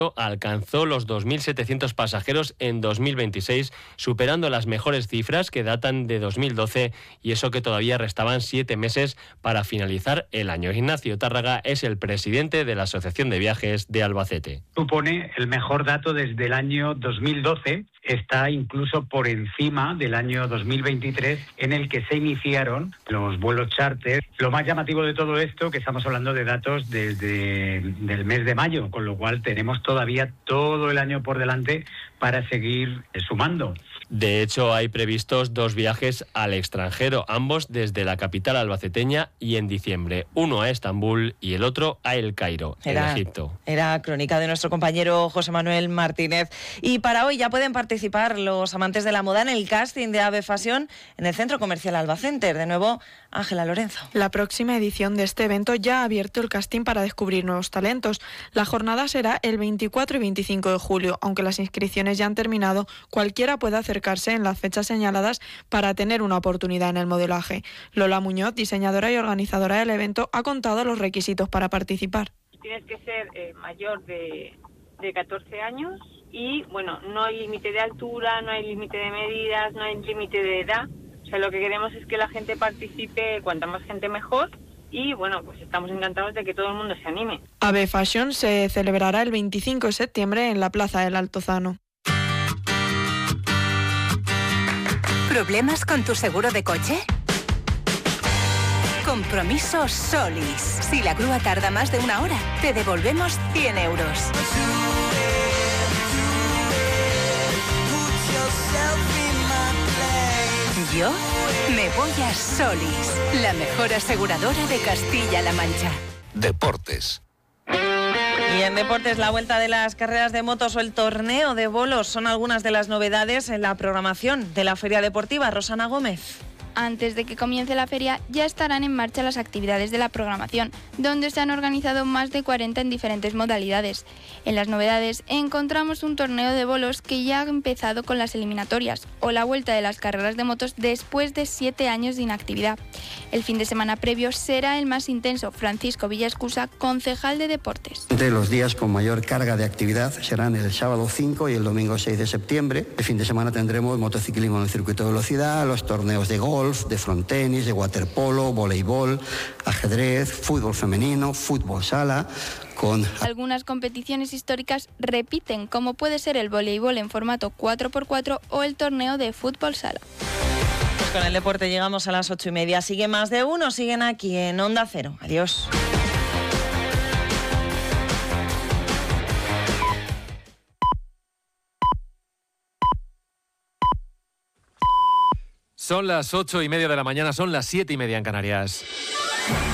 alcanzó los 2.700 pasajeros en 2026, superando las mejores cifras que datan de 2012, y eso que todavía restaban 7 meses para finalizar el año. Ignacio Tárraga es el presidente de la Asociación de Viajes de Albacete. Supone el mejor dato desde el año 2012, está incluso por encima del año 2023, en el que se iniciaron los vuelos charter. Lo más llamativo de todo esto, que estamos hablando de datos desde el mes de mayo, con lo cual tenemos todavía todo el año por delante para seguir sumando. De hecho, hay previstos 2 viajes al extranjero, ambos desde la capital albaceteña y en diciembre. Uno a Estambul y el otro a El Cairo, en Egipto. Era crónica de nuestro compañero José Manuel Martínez. Y para hoy ya pueden participar los amantes de la moda en el casting de Ave Fashion en el Centro Comercial Albacenter. De nuevo, Ángela Lorenzo. La próxima edición de este evento ya ha abierto el casting para descubrir nuevos talentos. La jornada será el 24 y 25 de julio. Aunque las inscripciones ya han terminado, cualquiera puede acercarse en las fechas señaladas para tener una oportunidad en el modelaje. Lola Muñoz, diseñadora y organizadora del evento, ha contado los requisitos para participar. Tienes que ser mayor de 14 años y, bueno, no hay límite de altura, no hay límite de medidas, no hay límite de edad. O sea, lo que queremos es que la gente participe, cuanta más gente mejor. Y bueno, pues estamos encantados de que todo el mundo se anime. Ave Fashion se celebrará el 25 de septiembre en la Plaza del Altozano. ¿Problemas con tu seguro de coche? Compromiso Solis. Si la grúa tarda más de 1 hora, te devolvemos 100 euros. Yo me voy a Solis, la mejor aseguradora de Castilla-La Mancha. Deportes. Y en deportes, la vuelta de las carreras de motos o el torneo de bolos son algunas de las novedades en la programación de la Feria Deportiva. Rosana Gómez. Antes de que comience la feria, ya estarán en marcha las actividades de la programación, donde se han organizado más de 40 en diferentes modalidades. En las novedades encontramos un torneo de bolos que ya ha empezado con las eliminatorias, o la vuelta de las carreras de motos después de 7 años de inactividad. El fin de semana previo será el más intenso. Francisco Villaescusa, concejal de Deportes. Entre los días con mayor carga de actividad serán el sábado 5 y el domingo 6 de septiembre. El fin de semana tendremos motociclismo en el circuito de velocidad, los torneos de golf, de frontenis, de waterpolo, voleibol, ajedrez, fútbol femenino, fútbol sala. Algunas competiciones históricas repiten, como puede ser el voleibol en formato 4x4 o el torneo de fútbol sala. Pues con el deporte llegamos a las 8:30. Sigue Más de Uno, siguen aquí en Onda Cero. Adiós. Son las 8:30 de la mañana, son las 7:30 en Canarias.